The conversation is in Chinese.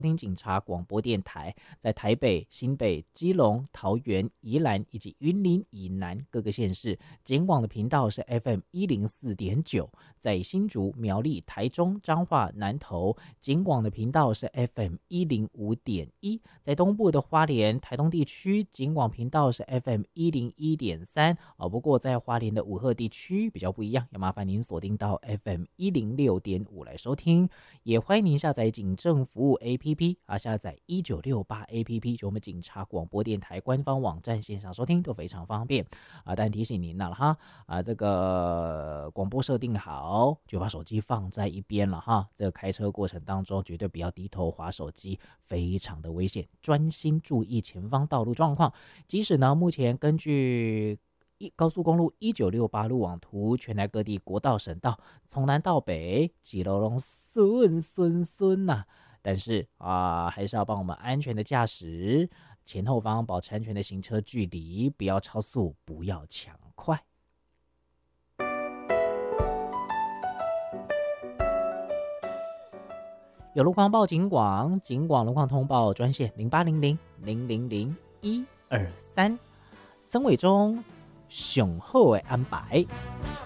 听警察广播电台，在台北、新北、基隆、桃园、宜兰以及云林以南各个县市，警广的频道是 FM104.9，在新竹、苗栗、台中、彰化、南投，警广的频道是 FM105.1，在东部的花莲、台东地区，警广频道是 FM101.3，不过在花莲的武鹤地区比较不一样，要麻烦您锁定到 FM106.5来收听，也欢迎您下载警政服务 APP。下载1968 APP， 就我们警察广播电台官方网站线上收听都非常方便但提醒您了哈这个广播设定好，就把手机放在一边了哈。这个开车过程当中绝对不要低头滑手机，非常的危险，专心注意前方道路状况。即使呢，目前根据高速公路1968路网图，全台各地国道、省道从南到北，几路拢顺呐。但是还是要帮我们安全的驾驶，前后方保持安全的行车距离，不要超速，不要抢快。有路况报警广，警广路况通报专线0800-000-123，曾伟忠雄厚的安排。